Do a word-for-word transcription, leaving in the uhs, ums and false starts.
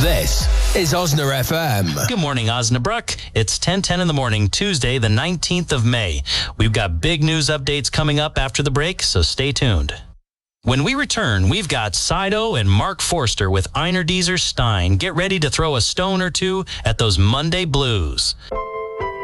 This is Osna F M. Good morning, Osnabrück. It's ten ten in the morning, Tuesday, the nineteenth of May. We've got big news updates coming up after the break, so stay tuned. When we return, we've got Sido and Mark Forster with Einer Dieser Stein. Get ready to throw a stone or two at those Monday Blues.